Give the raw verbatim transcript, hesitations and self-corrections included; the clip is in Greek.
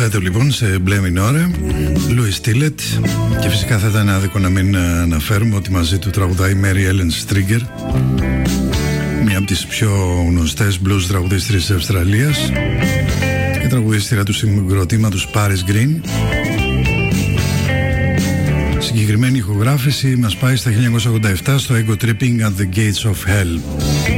Κάτω λοιπόν σε μπλε μινόρε, Louis Tillett. Και φυσικά θα ήταν άδικο να μην αναφέρουμε ότι μαζί του τραγουδάει η Mary Ellen Stringer, μία από τις πιο γνωστές blues τραγουδίστρες της Αυστραλίας και τραγουδίστρια του συγκροτήματος Paris Green. Συγκεκριμένη ηχογράφηση μας πάει στα χίλια εννιακόσια ογδόντα επτά στο Ego Tripping at the Gates of Hell.